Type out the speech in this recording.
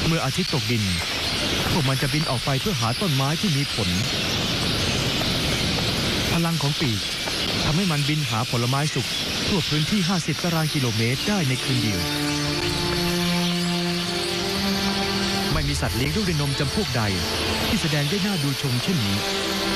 เมื่ออาทิตย์ตกดินพวกมันจะบินออกไปเพื่อหาต้นไม้ที่มีผลพลังของปีกทำให้มันบินหาผลไม้สุกทั่วพื้นที่50 ตารางกิโลเมตรได้ในคืนเดียวไม่มีสัตว์เลี้ยงลูกด้วยนมจำพวกใดที่แสดงได้น่าดูชมเช่นนี้